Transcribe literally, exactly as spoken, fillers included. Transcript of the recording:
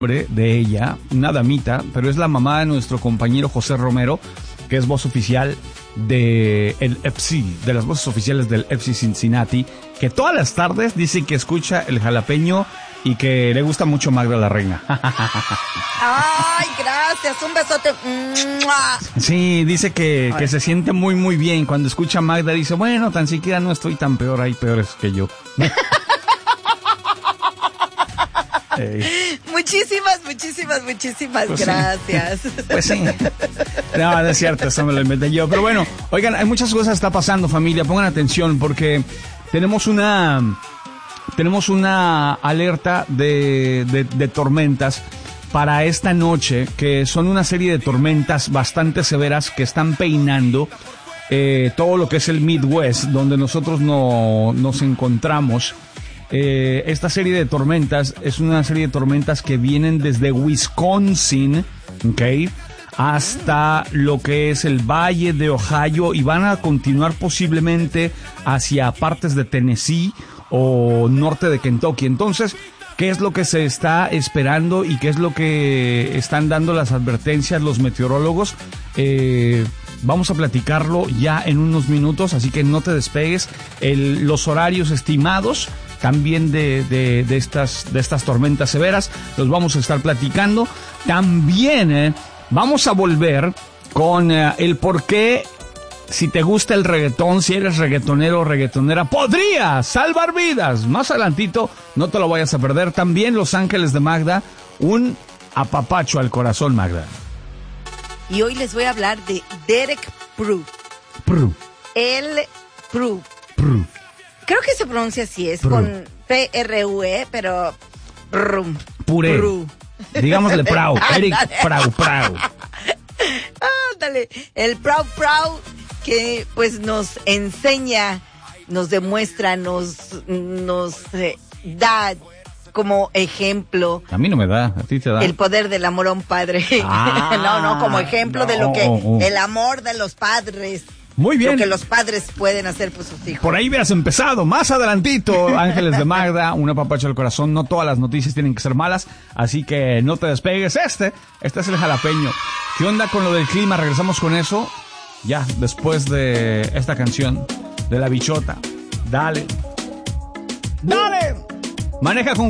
de ella, una damita, pero es la mamá de nuestro compañero José Romero, que es voz oficial de el F C, de las voces oficiales del F C Cincinnati, que todas las tardes dice que escucha el jalapeño y que le gusta mucho Magda la Reina. Ay, gracias, un besote. Sí, dice que, que se siente muy muy bien cuando escucha a Magda. Dice, bueno, tan siquiera no estoy tan peor, hay peores que yo. Hey. Muchísimas, muchísimas, muchísimas pues gracias. Sí. Pues sí. No, no es cierto, eso me lo inventé yo. Pero bueno, oigan, hay muchas cosas que está pasando, familia. Pongan atención porque tenemos una tenemos una alerta de, de, de tormentas para esta noche, que son una serie de tormentas bastante severas que están peinando eh, todo lo que es el Midwest, donde nosotros no, nos encontramos. Eh, esta serie de tormentas es una serie de tormentas que vienen desde Wisconsin, ¿ok?, hasta lo que es el Valle de Ohio y van a continuar posiblemente hacia partes de Tennessee o norte de Kentucky. Entonces, ¿qué es lo que se está esperando y qué es lo que están dando las advertencias los meteorólogos? Eh... Vamos a platicarlo ya en unos minutos, así que no te despegues. El, los horarios estimados también de, de, de, estas, de estas tormentas severas los vamos a estar platicando. También eh, vamos a volver con eh, el por qué, si te gusta el reggaetón, si eres reggaetonero o reggaetonera, podría salvar vidas. Más adelantito, no te lo vayas a perder. También Los Ángeles de Magda, un apapacho al corazón, Magda. Y hoy les voy a hablar de Derek Prue. Prue. El Prue. Prue. Creo que se pronuncia así, es Prue. con P R U E, pero... Prue. Puré. Prue. Digámosle Prau. Eric Prau, Prau. Ándale. El Prau Prau que pues nos enseña, nos demuestra, nos, nos eh, da... como ejemplo. A mí no me da, a ti te da. El poder del amor a un padre. Ah, no, no, como ejemplo no, de lo que oh, oh. el amor de los padres. Muy bien. Lo que los padres pueden hacer por sus hijos. Por ahí hubieras empezado. Más adelantito, Ángeles de Magda, una papacha al corazón. No todas las noticias tienen que ser malas, así que no te despegues. Este, este es el jalapeño. ¿Qué onda con lo del clima? Regresamos con eso ya después de esta canción de La Bichota. Dale. Dale. Maneja con